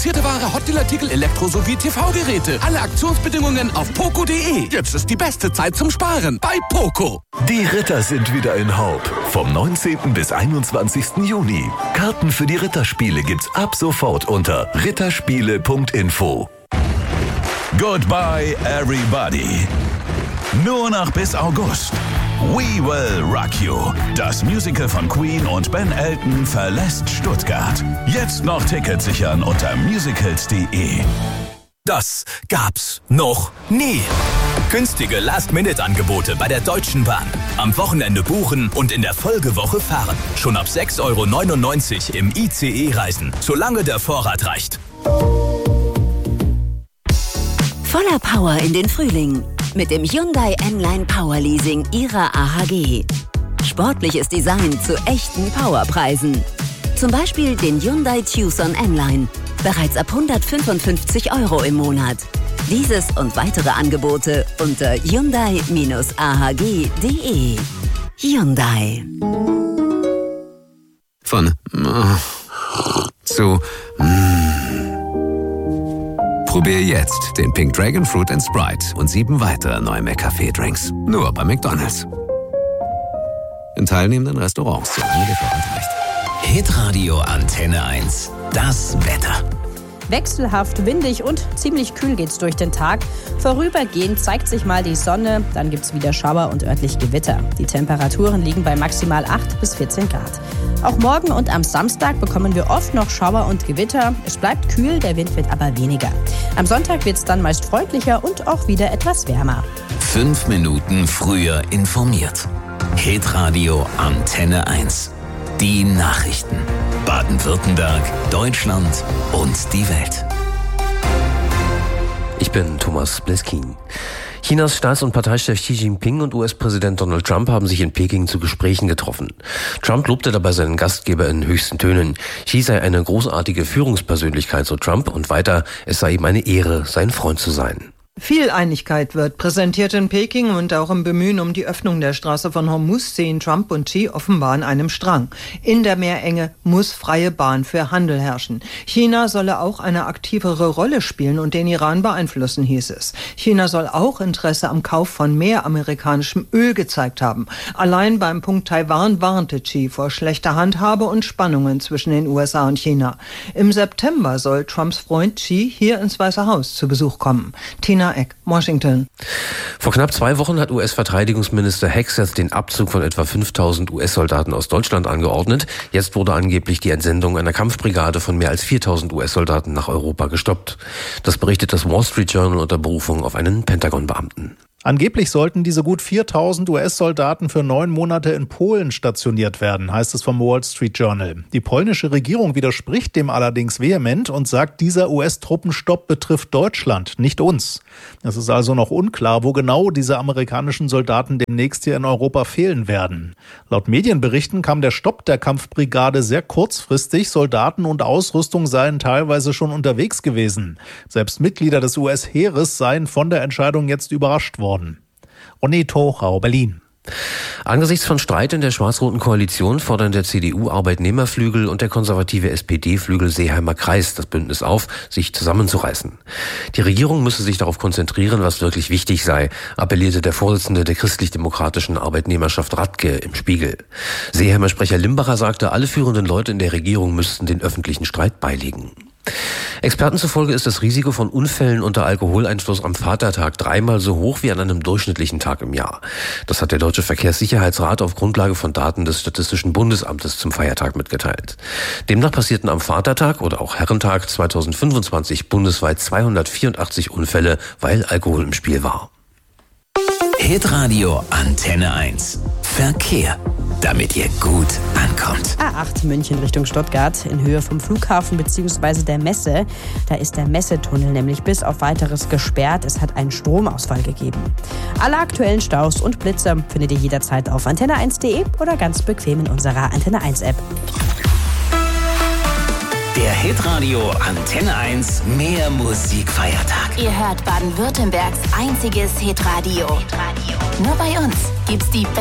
Ware, Hotdeal-Artikel, Elektro- sowie TV-Geräte. Alle Aktionsbedingungen auf poco.de. Jetzt ist die beste Zeit zum Sparen bei Poco. Die Ritter sind wieder in Haupt. Vom 19. bis 21. Juni. Karten für die Ritterspiele gibt's ab sofort unter ritterspiele.info. Goodbye, everybody. Nur noch bis August. We Will Rock You. Das Musical von Queen und Ben Elton verlässt Stuttgart. Jetzt noch Tickets sichern unter musicals.de. Das gab's noch nie. Günstige Last-Minute-Angebote bei der Deutschen Bahn. Am Wochenende buchen und in der Folgewoche fahren. Schon ab 6,99 € im ICE reisen, solange der Vorrat reicht. Voller Power in den Frühling. Mit dem Hyundai N-Line Power Leasing Ihrer AHG. Sportliches Design zu echten Powerpreisen. Zum Beispiel den Hyundai Tucson N-Line. Bereits ab 155 € im Monat. Dieses und weitere Angebote unter hyundai-ahg.de. Hyundai. Von zu Probier jetzt den Pink Dragon Fruit & Sprite und 7 weitere neue McCafé-Drinks. Nur bei McDonald's. In teilnehmenden Restaurants, solange der Vorrat reicht. Hitradio Antenne 1. Das Wetter. Wechselhaft, windig und ziemlich kühl geht's durch den Tag. Vorübergehend zeigt sich mal die Sonne, dann gibt's wieder Schauer und örtlich Gewitter. Die Temperaturen liegen bei maximal 8 bis 14 Grad. Auch morgen und am Samstag bekommen wir oft noch Schauer und Gewitter. Es bleibt kühl, der Wind wird aber weniger. Am Sonntag wird's dann meist freundlicher und auch wieder etwas wärmer. 5 Minuten früher informiert. Hitradio Antenne 1. Die Nachrichten. Baden-Württemberg, Deutschland und die Welt. Ich bin Thomas Bleskin. Chinas Staats- und Parteichef Xi Jinping und US-Präsident Donald Trump haben sich in Peking zu Gesprächen getroffen. Trump lobte dabei seinen Gastgeber in höchsten Tönen. Xi sei eine großartige Führungspersönlichkeit, so Trump, und weiter, es sei ihm eine Ehre, sein Freund zu sein. Viel Einigkeit wird präsentiert in Peking und auch im Bemühen um die Öffnung der Straße von Hormuz ziehen Trump und Xi offenbar an einem Strang. In der Meerenge muss freie Bahn für Handel herrschen. China solle auch eine aktivere Rolle spielen und den Iran beeinflussen, hieß es. China soll auch Interesse am Kauf von mehr amerikanischem Öl gezeigt haben. Allein beim Punkt Taiwan warnte Xi vor schlechter Handhabe und Spannungen zwischen den USA und China. Im September soll Trumps Freund Xi hier ins Weiße Haus zu Besuch kommen. Tina Eck, Washington. Vor knapp 2 Wochen hat US-Verteidigungsminister Hegseth den Abzug von etwa 5.000 US-Soldaten aus Deutschland angeordnet. Jetzt wurde angeblich die Entsendung einer Kampfbrigade von mehr als 4.000 US-Soldaten nach Europa gestoppt. Das berichtet das Wall Street Journal unter Berufung auf einen Pentagon-Beamten. Angeblich sollten diese gut 4.000 US-Soldaten für 9 Monate in Polen stationiert werden, heißt es vom Wall Street Journal. Die polnische Regierung widerspricht dem allerdings vehement und sagt, dieser US-Truppenstopp betrifft Deutschland, nicht uns. Es ist also noch unklar, wo genau diese amerikanischen Soldaten demnächst hier in Europa fehlen werden. Laut Medienberichten kam der Stopp der Kampfbrigade sehr kurzfristig. Soldaten und Ausrüstung seien teilweise schon unterwegs gewesen. Selbst Mitglieder des US-Heeres seien von der Entscheidung jetzt überrascht worden. Oneto, Rau, Berlin. Angesichts von Streit in der schwarz-roten Koalition fordern der CDU-Arbeitnehmerflügel und der konservative SPD-Flügel Seeheimer Kreis das Bündnis auf, sich zusammenzureißen. Die Regierung müsse sich darauf konzentrieren, was wirklich wichtig sei, appellierte der Vorsitzende der christlich-demokratischen Arbeitnehmerschaft Radke im Spiegel. Seeheimer Sprecher Limbacher sagte, alle führenden Leute in der Regierung müssten den öffentlichen Streit beilegen. Experten zufolge ist das Risiko von Unfällen unter Alkoholeinfluss am Vatertag 3-mal so hoch wie an einem durchschnittlichen Tag im Jahr. Das hat der Deutsche Verkehrssicherheitsrat auf Grundlage von Daten des Statistischen Bundesamtes zum Feiertag mitgeteilt. Demnach passierten am Vatertag oder auch Herrentag 2025 bundesweit 284 Unfälle, weil Alkohol im Spiel war. Hitradio Antenne 1. Verkehr, damit ihr gut ankommt. A8 München Richtung Stuttgart in Höhe vom Flughafen bzw. der Messe. Da ist der Messetunnel nämlich bis auf Weiteres gesperrt. Es hat einen Stromausfall gegeben. Alle aktuellen Staus und Blitze findet ihr jederzeit auf antenne1.de oder ganz bequem in unserer Antenne 1 App. Der Hitradio Antenne 1 Mehr Musikfeiertag. Ihr hört Baden-Württembergs einziges Hitradio. Nur bei uns gibt's die